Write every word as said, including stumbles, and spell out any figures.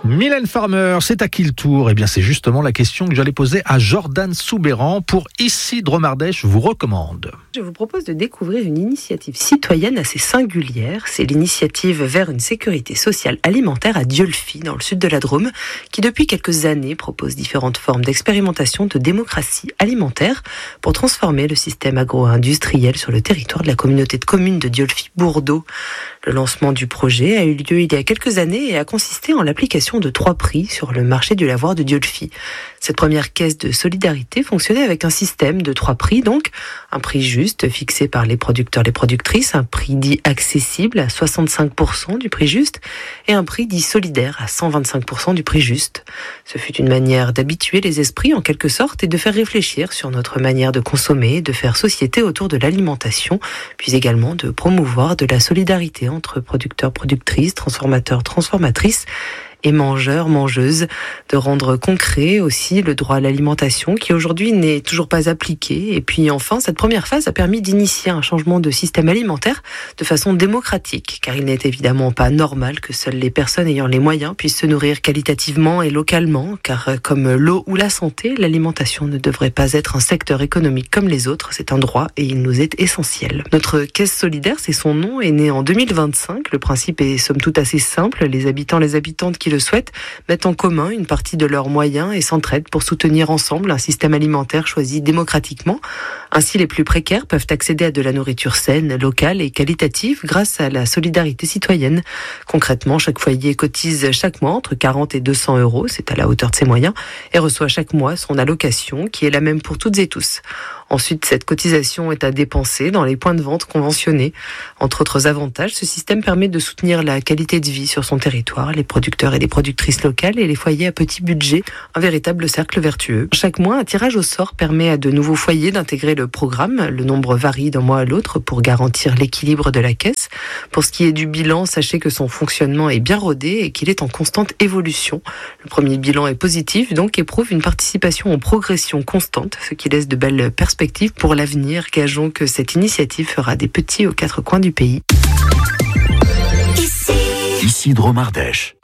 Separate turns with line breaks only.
Mylène Farmer, c'est à qui le tour ? Eh bien, c'est justement la question que j'allais poser à Jordan Soubeyran pour Ici Dromardèche vous recommande.
Je vous propose de découvrir une initiative citoyenne assez singulière. C'est l'initiative vers une sécurité sociale alimentaire à Dieulefit, dans le sud de la Drôme, qui depuis quelques années propose différentes formes d'expérimentation de démocratie alimentaire pour transformer le système agro-industriel sur le territoire de la communauté de communes de Dieulefit-Bourdeaux. Le lancement du projet a eu lieu il y a quelques années et a consisté en l'application de trois prix sur le marché du lavoir de Dieulefit. Cette première caisse de solidarité fonctionnait avec un système de trois prix, donc un prix juste fixé par les producteurs et les productrices, un prix dit accessible à soixante-cinq pour cent du prix juste et un prix dit solidaire à cent vingt-cinq pour cent du prix juste. Ce fut une manière d'habituer les esprits en quelque sorte et de faire réfléchir sur notre manière de consommer, de faire société autour de l'alimentation, puis également de promouvoir de la solidarité entre producteurs, productrices, transformateurs, transformatrices et mangeurs, mangeuses, de rendre concret aussi le droit à l'alimentation qui aujourd'hui n'est toujours pas appliqué. Et puis enfin, cette première phase a permis d'initier un changement de système alimentaire de façon démocratique, car il n'est évidemment pas normal que seules les personnes ayant les moyens puissent se nourrir qualitativement et localement, car comme l'eau ou la santé, l'alimentation ne devrait pas être un secteur économique comme les autres, c'est un droit et il nous est essentiel. Notre caisse solidaire, c'est son nom, est né en deux mille vingt-cinq. Le principe est somme toute assez simple, les habitants, les habitantes qui le souhaitent mettent en commun une partie de leurs moyens et s'entraident pour soutenir ensemble un système alimentaire choisi démocratiquement. Ainsi, les plus précaires peuvent accéder à de la nourriture saine, locale et qualitative grâce à la solidarité citoyenne. Concrètement, chaque foyer cotise chaque mois entre quarante et deux cents euros, c'est à la hauteur de ses moyens, et reçoit chaque mois son allocation qui est la même pour toutes et tous. Ensuite, cette cotisation est à dépenser dans les points de vente conventionnés. Entre autres avantages, ce système permet de soutenir la qualité de vie sur son territoire, les producteurs et les productrices locales et les foyers à petit budget, un véritable cercle vertueux. Chaque mois, un tirage au sort permet à de nouveaux foyers d'intégrer le programme. Le nombre varie d'un mois à l'autre pour garantir l'équilibre de la caisse. Pour ce qui est du bilan, sachez que son fonctionnement est bien rodé et qu'il est en constante évolution. Le premier bilan est positif, donc et prouve une participation en progression constante, ce qui laisse de belles perspectives pour l'avenir. Gageons que cette initiative fera des petits aux quatre coins du pays.
Ici Dromardèche.